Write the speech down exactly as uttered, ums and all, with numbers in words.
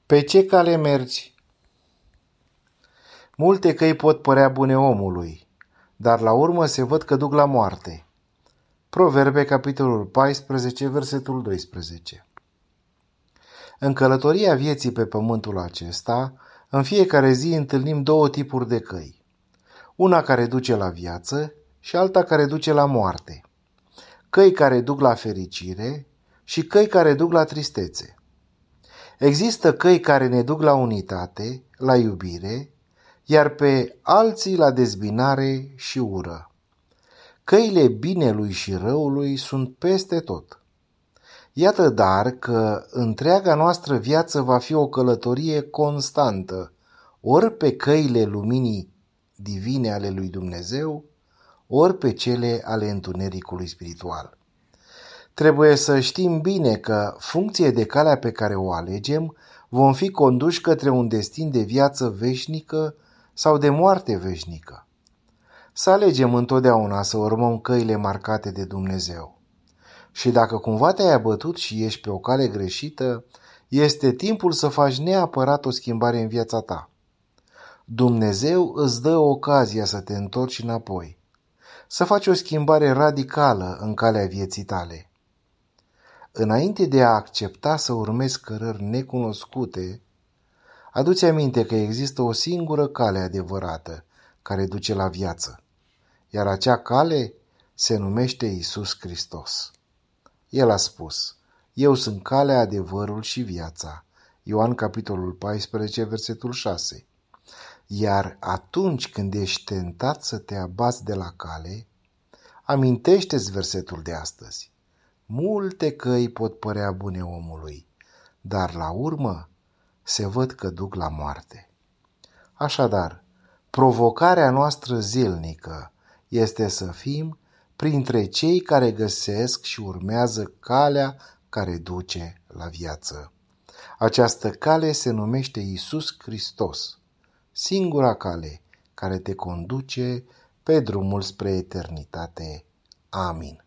Pe ce cale mergi? Multe căi pot părea bune omului, dar la urmă se văd că duc la moarte. Proverbe, capitolul paisprezece, versetul doisprezece. În călătoria vieții pe pământul acesta, în fiecare zi întâlnim două tipuri de căi. Una care duce la viață și alta care duce la moarte. Căi care duc la fericire și căi care duc la tristețe. Există căi care ne duc la unitate, la iubire, iar pe alții la dezbinare și ură. Căile binelui și răului sunt peste tot. Iată dar că întreaga noastră viață va fi o călătorie constantă, ori pe căile luminii divine ale lui Dumnezeu, ori pe cele ale întunericului spiritual. Trebuie să știm bine că, funcție de calea pe care o alegem, vom fi conduși către un destin de viață veșnică sau de moarte veșnică. Să alegem întotdeauna să urmăm căile marcate de Dumnezeu. Și dacă cumva te-ai abătut și ești pe o cale greșită, este timpul să faci neapărat o schimbare în viața ta. Dumnezeu îți dă ocazia să te întorci înapoi, să faci o schimbare radicală în calea vieții tale. Înainte de a accepta să urmezi cărări necunoscute, adu-ți aminte că există o singură cale adevărată care duce la viață, iar acea cale se numește Iisus Hristos. El a spus: Eu sunt calea, adevărul și viața. Ioan, capitolul paisprezece, versetul șase. Iar atunci când ești tentat să te abați de la cale, amintește-ți versetul de astăzi. Multe căi pot părea bune omului, dar la urmă se văd că duc la moarte. Așadar, provocarea noastră zilnică este să fim printre cei care găsesc și urmează calea care duce la viață. Această cale se numește Iisus Hristos, singura cale care te conduce pe drumul spre eternitate. Amin.